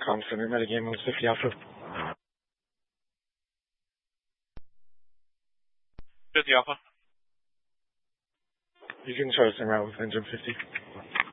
Comm Center, metagame on 50 Alpha. 50 Alpha. You can try to send around with engine 50.